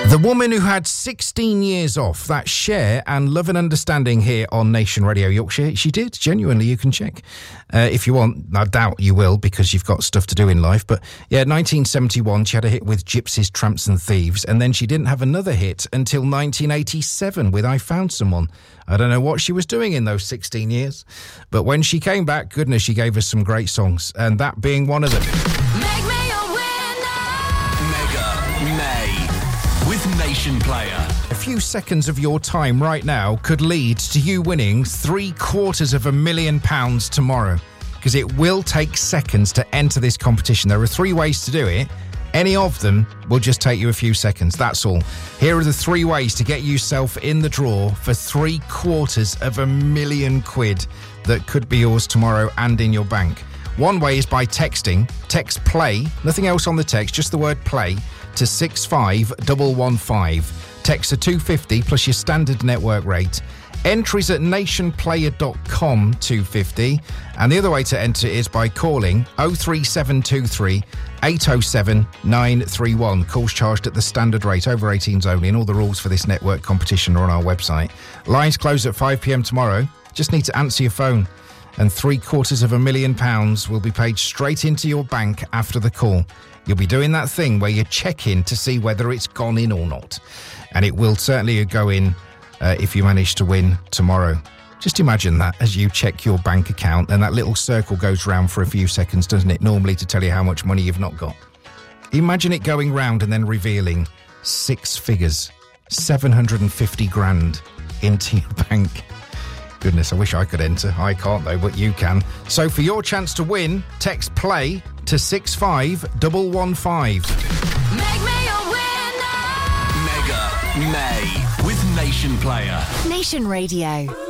The woman who had 16 years off, that's Cher and Love and Understanding here on Nation Radio Yorkshire. She did, genuinely, you can check. If you want, I doubt you will because you've got stuff to do in life. But yeah, 1971, she had a hit with Gypsies, Tramps and Thieves. And then she didn't have another hit until 1987 with I Found Someone. I don't know what she was doing in those 16 years. But when she came back, goodness, she gave us some great songs. And that being one of them. Make me a winner. Mega May with Nation Player. A few seconds of your time right now could lead to you winning £750,000 tomorrow, because it will take seconds to enter this competition. There are 3 ways to do it. Any of them will just take you a few seconds, that's all. Here are the 3 ways to get yourself in the draw for £750,000 that could be yours tomorrow and in your bank. One way is by texting. Text PLAY, nothing else on the text, just the word PLAY, to 65115. Text to 250 plus your standard network rate. Entries at nationplayer.com 250. And the other way to enter is by calling 03723 807 931. Calls charged at the standard rate, over 18s only, and all the rules for this network competition are on our website. Lines close at 5 p.m. tomorrow. Just need to answer your phone, and £750,000 will be paid straight into your bank after the call. You'll be doing that thing where you check in to see whether it's gone in or not. And it will certainly go in if you manage to win tomorrow. Just imagine that as you check your bank account and that little circle goes round for a few seconds, doesn't it, normally to tell you how much money you've not got. Imagine it going round and then revealing 6 figures, 750 grand into your bank. Goodness, I wish I could enter. I can't though, but you can. So for your chance to win, text PLAY to 65115. Make me a winner. Mega May with Nation Player. Nation Radio.